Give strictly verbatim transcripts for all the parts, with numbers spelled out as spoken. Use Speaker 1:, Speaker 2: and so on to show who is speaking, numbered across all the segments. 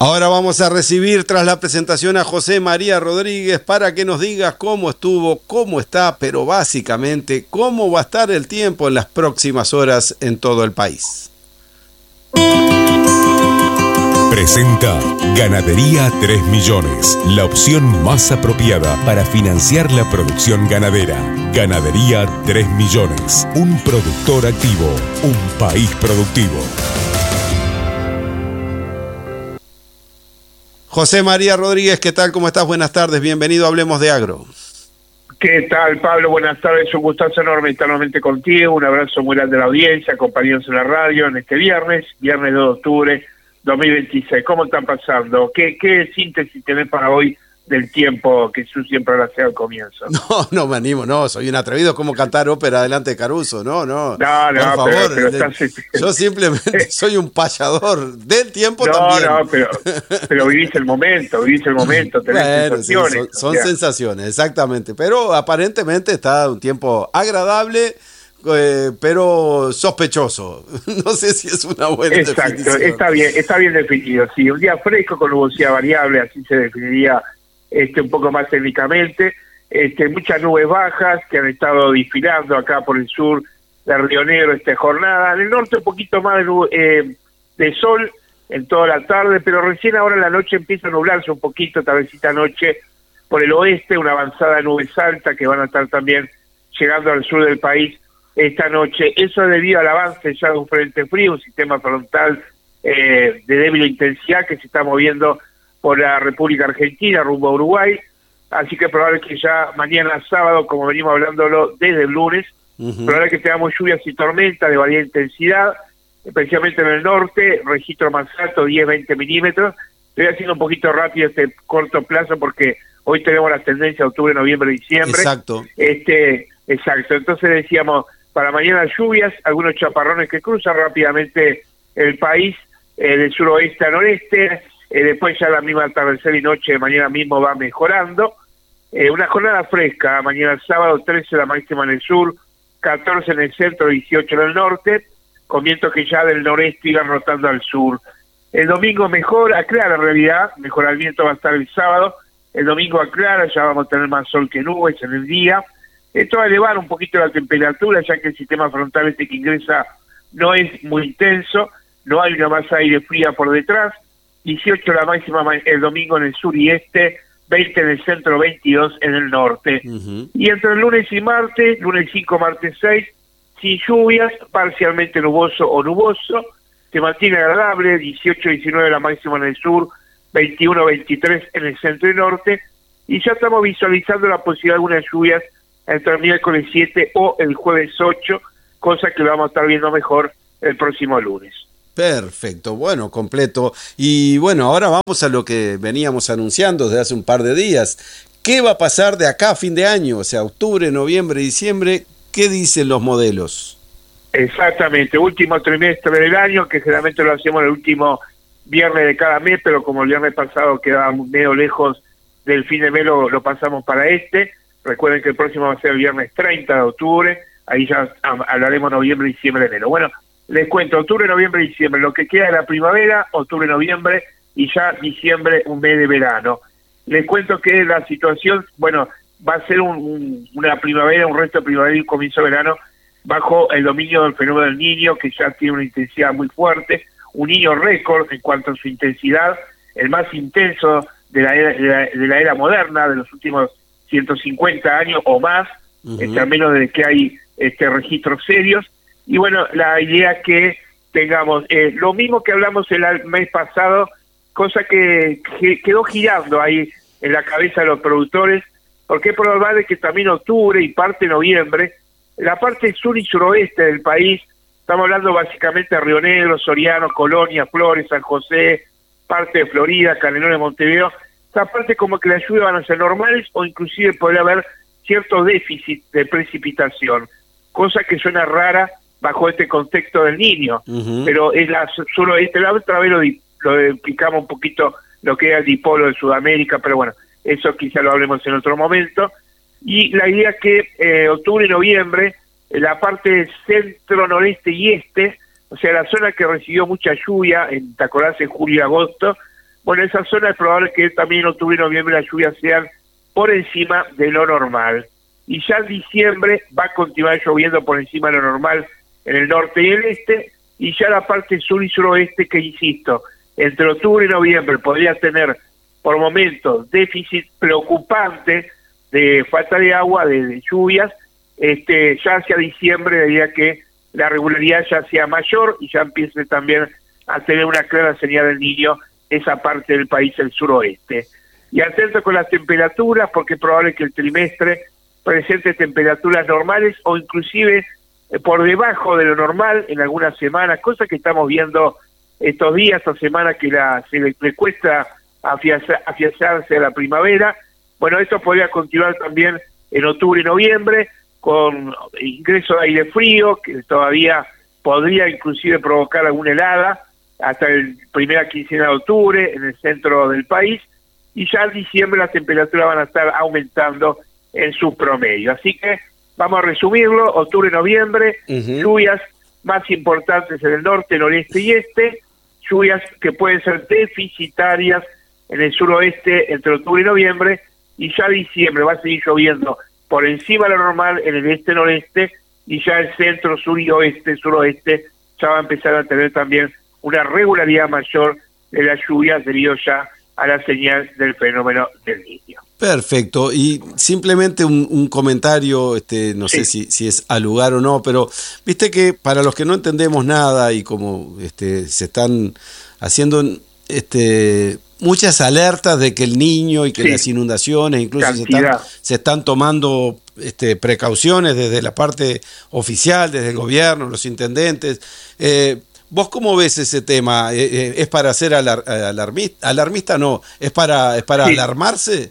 Speaker 1: Ahora vamos a recibir tras la presentación a José María Rodríguez para que nos diga cómo estuvo, cómo está, pero básicamente cómo va a estar el tiempo en las próximas horas en todo el país.
Speaker 2: Presenta Ganadería tres millones, la opción más apropiada para financiar la producción ganadera. Ganadería tres millones, un productor activo, un país productivo.
Speaker 1: José María Rodríguez, ¿qué tal? ¿Cómo estás? Buenas tardes, bienvenido a Hablemos de Agro.
Speaker 3: ¿Qué tal, Pablo? Buenas tardes, un gustazo enorme estar nuevamente contigo, un abrazo muy grande a la audiencia, acompañados en la radio en este viernes, viernes dos de octubre dos mil veintiséis. ¿Cómo están pasando? ¿Qué, qué síntesis tenés para hoy del tiempo que tú siempre lo hacías al comienzo?
Speaker 1: No, no me animo, no, soy un atrevido como cantar ópera delante de Caruso, no, no.
Speaker 3: No, no,
Speaker 1: por favor,
Speaker 3: pero, pero estás...
Speaker 1: yo simplemente soy un payador del tiempo
Speaker 3: no,
Speaker 1: también.
Speaker 3: No, no, pero, pero vivís el momento, vivís el momento, tenés
Speaker 1: bueno,
Speaker 3: sensaciones.
Speaker 1: Sí, son son
Speaker 3: o sea.
Speaker 1: sensaciones, exactamente, pero aparentemente está un tiempo agradable, eh, pero sospechoso. No sé si es una buena
Speaker 3: Exacto,
Speaker 1: definición.
Speaker 3: está bien, está bien definido, sí, un día fresco con nubosidad variable, así se definiría este un poco más técnicamente, este muchas nubes bajas que han estado desfilando acá por el sur de Río Negro esta jornada, en el norte un poquito más de, nube, eh, de sol en toda la tarde, pero recién ahora en la noche empieza a nublarse un poquito, tardecita noche por el oeste, una avanzada de nubes altas que van a estar también llegando al sur del país esta noche. Eso debido al avance ya de un frente frío, un sistema frontal eh, de débil intensidad que se está moviendo por la República Argentina rumbo a Uruguay, así que probable que ya mañana sábado, como venimos hablándolo desde el lunes, uh-huh. probable que tengamos lluvias y tormentas de variada intensidad, especialmente en el norte, registro más alto, diez a veinte milímetros. Estoy haciendo un poquito rápido este corto plazo porque hoy tenemos la tendencia de octubre, noviembre, diciembre.
Speaker 1: Exacto.
Speaker 3: Este, exacto, entonces decíamos, para mañana lluvias, algunos chaparrones que cruzan rápidamente el país, eh, del suroeste a noreste, eh, después ya la misma atardecer y noche de mañana mismo va mejorando. Eh, una jornada fresca, mañana sábado trece la máxima en el sur, catorce en el centro, dieciocho en el norte, con vientos que ya del noreste iban rotando al sur. El domingo mejora, aclara en realidad, mejoramiento va a estar el sábado, el domingo aclara, ya vamos a tener más sol que nubes en el día. Esto va a elevar un poquito la temperatura, ya que el sistema frontal este que ingresa no es muy intenso, no hay una masa de aire fría por detrás, dieciocho la máxima el domingo en el sur y este, veinte en el centro, veintidós en el norte. Uh-huh. Y entre el lunes y martes, lunes cinco, martes seis, sin lluvias, parcialmente nuboso o nuboso, se mantiene agradable, dieciocho, diecinueve la máxima en el sur, veintiuno, veintitrés en el centro y norte, y ya estamos visualizando la posibilidad de algunas lluvias entre el miércoles siete o el jueves ocho, cosa que lo vamos a estar viendo mejor el próximo lunes.
Speaker 1: Perfecto, bueno, completo. Y bueno, ahora vamos a lo que veníamos anunciando desde hace un par de días. ¿Qué va a pasar de acá a fin de año? O sea, octubre, noviembre, diciembre, ¿qué dicen los modelos?
Speaker 3: Exactamente, último trimestre del año, que generalmente lo hacemos el último viernes de cada mes, pero como el viernes pasado quedaba medio lejos del fin de mes, lo, lo pasamos para este. Recuerden que el próximo va a ser el viernes treinta de octubre, ahí ya hablaremos noviembre, diciembre, enero. Bueno, les cuento, octubre, noviembre, diciembre, lo que queda de la primavera, octubre, noviembre, y ya diciembre, un mes de verano. Les cuento que la situación, bueno, va a ser un, un, una primavera, un resto de primavera y un comienzo de verano, bajo el dominio del fenómeno del Niño, que ya tiene una intensidad muy fuerte, un Niño récord en cuanto a su intensidad, el más intenso de la era, de la, de la era moderna, de los últimos ciento cincuenta años o más, uh-huh. este, al menos de que hay este registros serios. Y bueno, la idea que tengamos eh, lo mismo que hablamos el mes pasado, cosa que, que quedó girando ahí en la cabeza de los productores, porque es probable que también octubre y parte de noviembre, la parte sur y suroeste del país, estamos hablando básicamente de Río Negro, Soriano, Colonia, Flores, San José, parte de Florida, Canelones, Montevideo, esta parte como que las lluvias van a ser normales o inclusive podría haber cierto déficit de precipitación, cosa que suena rara bajo este contexto del Niño, uh-huh. pero es la suroeste, la otra vez lo, lo explicamos un poquito lo que era el dipolo de Sudamérica, pero bueno, eso quizá lo hablemos en otro momento. Y la idea es que eh, octubre y noviembre, la parte centro, noreste y este, o sea, la zona que recibió mucha lluvia, en, ¿te acordás? En julio y agosto, bueno, esa zona es probable que también en octubre y noviembre las lluvias sean por encima de lo normal. Y ya en diciembre va a continuar lloviendo por encima de lo normal en el norte y el este, y ya la parte sur y suroeste, que insisto, entre octubre y noviembre podría tener por momentos déficit preocupante de falta de agua, de, de lluvias, este, ya hacia diciembre diría que la regularidad ya sea mayor y ya empiece también a tener una clara señal del Niño esa parte del país, el suroeste. Y atento con las temperaturas, porque es probable que el trimestre presente temperaturas normales o inclusive eh, por debajo de lo normal en algunas semanas, cosa que estamos viendo estos días, esta semana que la, se le, le cuesta afianzar, afianzarse a la primavera. Bueno, esto podría continuar también en octubre y noviembre, con ingreso de aire frío, que todavía podría inclusive provocar alguna helada, hasta el primera quincena de octubre en el centro del país, y ya en diciembre las temperaturas van a estar aumentando en su promedio. Así que vamos a resumirlo: octubre y noviembre, uh-huh. lluvias más importantes en el norte, noreste y este, lluvias que pueden ser deficitarias en el suroeste entre octubre y noviembre, y ya diciembre va a seguir lloviendo por encima de lo normal en el este-noreste, y ya el centro, sur y oeste, suroeste, ya va a empezar a tener también una regularidad mayor de las lluvias debido ya a la señal del fenómeno del Niño.
Speaker 1: Perfecto, y simplemente un, un comentario, este, no sí. sé si, si es al lugar o no, pero viste que para los que no entendemos nada y como este, se están haciendo este, muchas alertas de que el Niño y que sí. las inundaciones, incluso se están, se están tomando este, precauciones desde la parte oficial, desde el gobierno, los intendentes. Eh, ¿Vos cómo ves ese tema? ¿Es para ser alar, alarmista? ¿Alarmista no? ¿Es para, es para sí. alarmarse?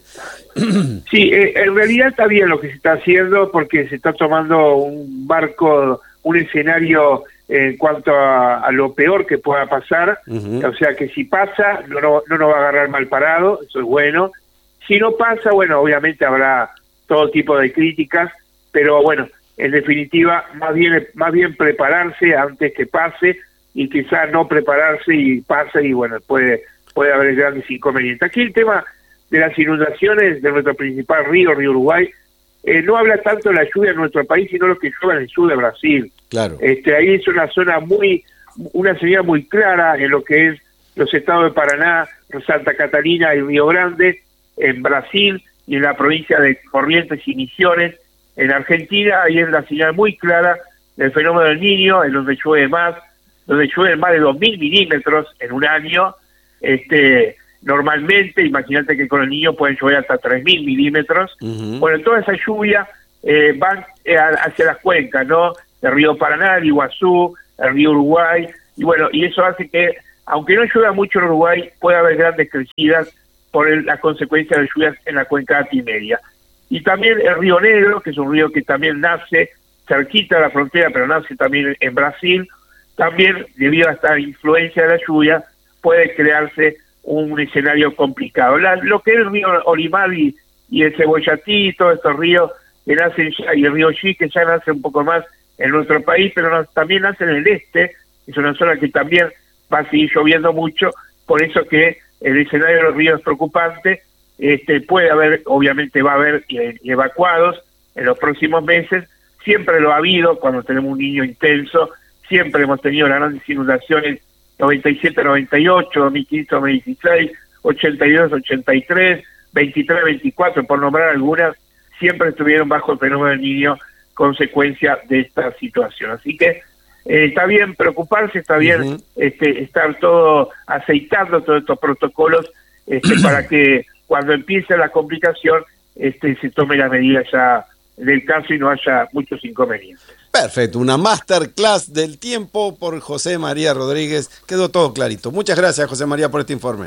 Speaker 3: Sí, eh, en realidad está bien lo que se está haciendo, porque se está tomando un marco, un escenario en cuanto a, a lo peor que pueda pasar. Uh-huh. O sea que si pasa, no, no, no nos va a agarrar mal parado, eso es bueno. Si no pasa, bueno, obviamente habrá todo tipo de críticas, pero bueno, en definitiva, más bien, más bien prepararse antes que pase, y quizás no prepararse y pase, y bueno, puede, puede haber grandes inconvenientes. Aquí el tema de las inundaciones de nuestro principal río, Río Uruguay, eh, no habla tanto de la lluvia en nuestro país, sino lo que llueve en el sur de Brasil.
Speaker 1: Claro.
Speaker 3: Este, ahí es una zona muy, una señal muy clara en lo que es los estados de Paraná, Santa Catarina y Río Grande, en Brasil, y en la provincia de Corrientes y Misiones, en Argentina. Ahí es la señal muy clara del fenómeno del Niño, en donde llueve más, donde llueve más de dos mil milímetros en un año. Este, normalmente, imagínate que con el Niño pueden llover hasta tres mil milímetros. Uh-huh. Bueno, toda esa lluvia eh, van eh, hacia las cuencas, ¿no? El río Paraná, el Iguazú, el río Uruguay, y bueno, y eso hace que, aunque no llueva mucho en Uruguay, pueda haber grandes crecidas por el, la consecuencia de lluvias en la cuenca altimedia. Y también el río Negro, que es un río que también nace cerquita de la frontera, pero nace también en Brasil. También, debido a esta influencia de la lluvia, puede crearse un escenario complicado. La, lo que es el río Olimar y, y el Cebollatí, todos estos ríos que nacen ya, y el río Xí, que ya nace un poco más en nuestro país, pero no, también nace en el este, es una zona que también va a seguir lloviendo mucho, por eso que el escenario de los ríos es preocupante. Este, puede haber, obviamente va a haber eh, evacuados en los próximos meses, siempre lo ha habido cuando tenemos un Niño intenso. Siempre hemos tenido las grandes inundaciones, noventa y siete noventa y ocho, dos mil quince dos mil dieciséis, ochenta y dos ochenta y tres, veintitrés veinticuatro, por nombrar algunas, siempre estuvieron bajo el fenómeno del Niño, consecuencia de esta situación. Así que eh, está bien preocuparse, está bien uh-huh. este, estar todo aceitando todos estos protocolos este, para que cuando empiece la complicación este, se tome la medida ya del caso y no haya muchos inconvenientes.
Speaker 1: Perfecto, una masterclass del tiempo por José María Rodríguez. Quedó todo clarito. Muchas gracias, José María, por este informe.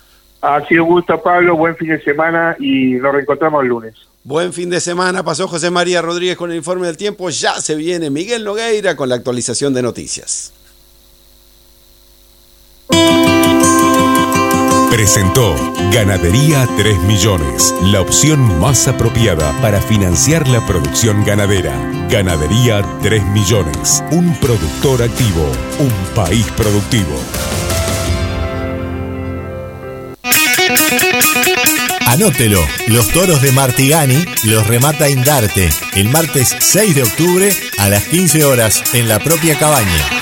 Speaker 3: Ha sido un gusto, Pablo. Buen fin de semana y nos reencontramos el lunes.
Speaker 1: Buen fin de semana. Pasó José María Rodríguez con el informe del tiempo. Ya se viene Miguel Nogueira con la actualización de noticias.
Speaker 2: Presentó Ganadería tres millones, la opción más apropiada para financiar la producción ganadera. Ganadería tres millones, un productor activo, un país productivo.
Speaker 4: Anótelo, los toros de Martigani los remata Indarte el martes seis de octubre a las quince horas en la propia cabaña.